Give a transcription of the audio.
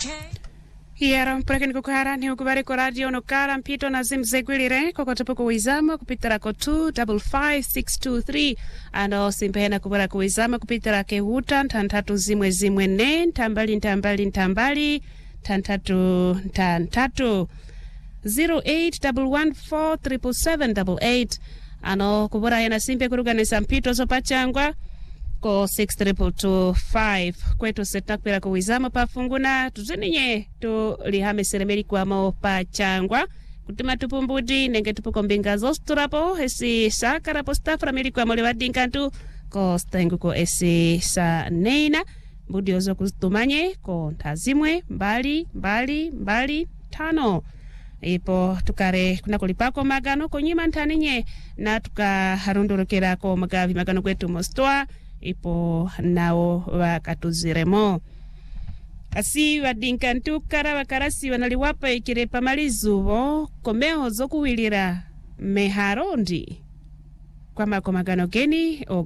Hiera mpureke nikukuhara ni ukubari kwa radio nukara mpito na zimzegwilire koko tupuku wizama kupitira ko 255623 ano simpehena kubara kuwizama kupitira ke huta ntantatu zimwe zimwe ne ntambali tantatu 0811437788 ano kubora yana simpe kuruganisa mpito zo pachangwa ko 6225 kwetu setnakwira kuwizama pafunguna tuzininye tu lihame seremeri kwamo pachangwa kutima tupumbuti nenge tupuko mbinga zosturapo hesi sakarapo stafra mili kwamo lewadinkatu ko stengu ko esi sa neina mbudi ozo kutumanye ko ntazimwe mbali tano ipo tukare kuna kulipako magano konyima ntaninye na tukaharundurukira ko magavi magano kwetu mostoa ipo nao wakatuziremo kasi wadinkantu kara wakarasi wanaliwapa ikire pamalizuvo komeo zokuwilira meharondi kwa makomagano geni